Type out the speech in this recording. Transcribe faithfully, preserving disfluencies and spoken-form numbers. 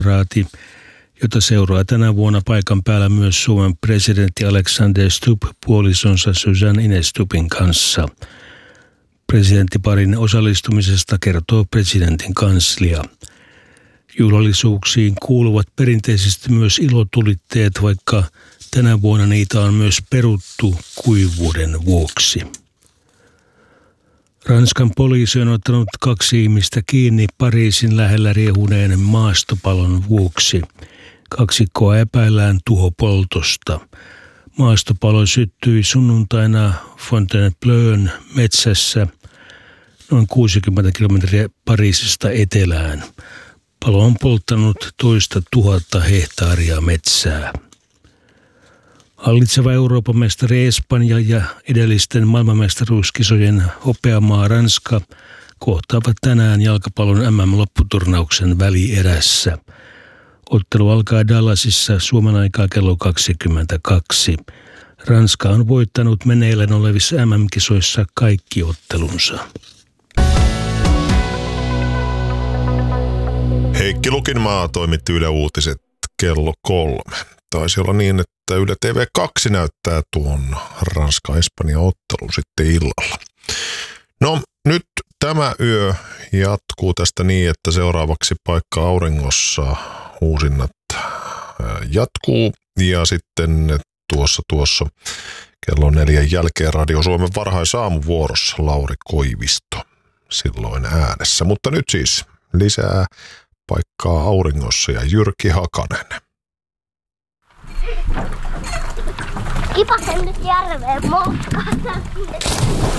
raati, jota seuraa tänä vuonna paikan päällä myös Suomen presidentti Alexander Stubb puolisonsa Susanne Ines Stubbin kanssa. Presidenttiparin osallistumisesta kertoo presidentin kanslia. Juhlallisuuksiin kuuluvat perinteisesti myös ilotulitteet, vaikka tänä vuonna niitä on myös peruttu kuivuuden vuoksi. Ranskan poliisi on ottanut kaksi ihmistä kiinni Pariisin lähellä riehuneen maastopalon vuoksi. Kaksikkoa epäillään tuhopoltosta. Maastopalo syttyi sunnuntaina Fontainebleaun metsässä noin kuusikymmentä kilometriä Pariisista etelään. Palo on polttanut toista tuhatta hehtaaria metsää. Hallitseva Euroopan mestari Espanja ja edellisten maailmanmestaruuskisojen hopeamaa Ranska kohtaavat tänään jalkapallon M M-lopputurnauksen välierässä. Ottelu alkaa Dallasissa Suomen aikaa kello kaksikymmentäkaksi. Ranska on voittanut meneillään olevissa M M-kisoissa kaikki ottelunsa. Heikki Lukinmaa toimitti Yle Uutiset kello kolme. Taisi olla niin, että Yle T V kaksi näyttää tuon Ranska-Espanja-ottelun sitten illalla. No nyt tämä yö jatkuu tästä niin, että seuraavaksi Paikka auringossa uusinnat jatkuu ja sitten tuossa tuossa kello neljän jälkeen Radio Suomen varhaisaamuvuorossa Lauri Koivisto silloin äänessä. Mutta nyt siis lisää Paikkaa auringossa ja Jyrki Hakanen. Kipasen nyt järveen moukkaan.